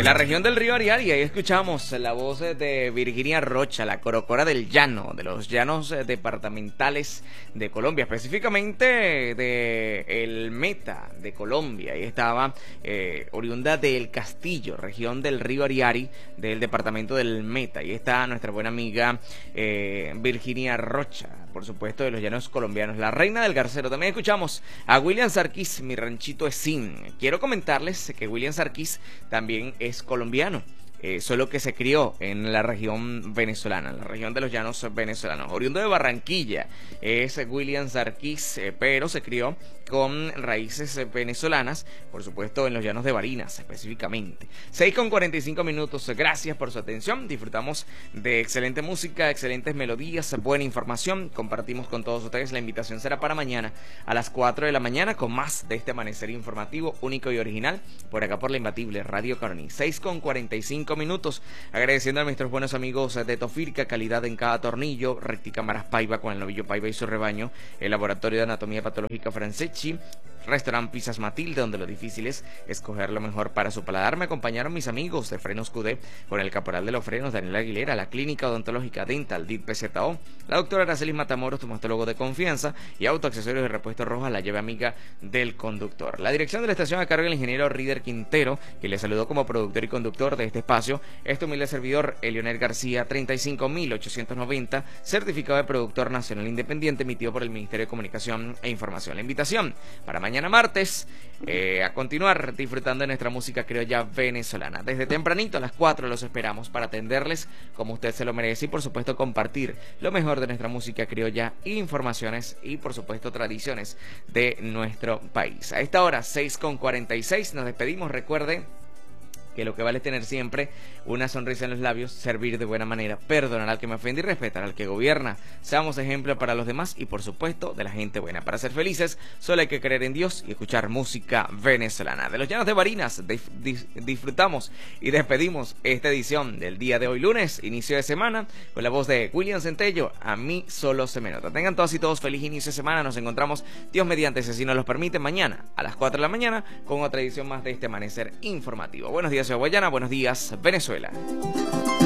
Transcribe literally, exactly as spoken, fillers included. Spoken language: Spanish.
la región del río Ariari. Ahí escuchamos la voz de Virginia Rocha, la corocora del llano, de los llanos departamentales de Colombia, específicamente de el Meta de Colombia. Ahí estaba eh, oriunda del Castillo, región del río Ariari, del departamento del Meta. Ahí está nuestra buena amiga eh, Virginia Rocha, por supuesto, de los llanos colombianos, la reina del garcero. También escuchamos a William Sarkis, mi ranchito es Sin. Quiero comentarles que William Sarkis también es colombiano, eh, solo que se crió en la región venezolana, en la región de los llanos venezolanos. Oriundo de Barranquilla es William Sarkis, eh, pero se crió con raíces venezolanas, por supuesto en los llanos de Barinas específicamente. seis con cuarenta y cinco minutos, gracias por su atención. Disfrutamos de excelente música, excelentes melodías, buena información, compartimos con todos ustedes. La invitación será para mañana a las cuatro de la mañana con más de este amanecer informativo único y original por acá por la imbatible Radio Caroní. Seis con cuarenta y cinco minutos, agradeciendo a nuestros buenos amigos de Tofirca, calidad en cada tornillo, Recticámaras Paiva con el novillo Paiva y su rebaño, el Laboratorio de Anatomía Patológica Franceschi, Restaurant Pizzas Matilde, donde lo difícil es escoger lo mejor para su paladar. Me acompañaron mis amigos de Frenos Q D con el caporal de los frenos, Daniel Aguilera, la Clínica Odontológica Dental, D I T P Z O, la doctora Aracelis Matamoros, stomatólogo de confianza, y Autoaccesorios de Repuesto Roja, la llave amiga del conductor. La dirección de la estación a cargo del ingeniero Rider Quintero, que le saludó como productor y conductor de este espacio. Este humilde servidor, Elionel García, treinta y cinco mil ochocientos noventa, certificado de productor nacional independiente, emitido por el Ministerio de Comunicación e Información. La invitación para mañana martes, eh, a continuar disfrutando de nuestra música criolla venezolana. Desde tempranito a las cuatro los esperamos para atenderles como usted se lo merece y por supuesto compartir lo mejor de nuestra música criolla, informaciones y por supuesto tradiciones de nuestro país. A esta hora, seis con cuarenta y seis, nos despedimos. Recuerde que lo que vale es tener siempre una sonrisa en los labios, servir de buena manera, perdonar al que me ofende y respetar al que gobierna. Seamos ejemplo para los demás y por supuesto de la gente buena. Para ser felices solo hay que creer en Dios y escuchar música venezolana. De los llanos de Barinas dif dif disfrutamos y despedimos esta edición del día de hoy, lunes, inicio de semana, con la voz de William Centello, A mí solo se me nota. Tengan todas y todos feliz inicio de semana. Nos encontramos, Dios mediante, si nos los permite, mañana a las cuatro de la mañana con otra edición más de este amanecer informativo. Buenos días, Guayana, buenos días, Venezuela.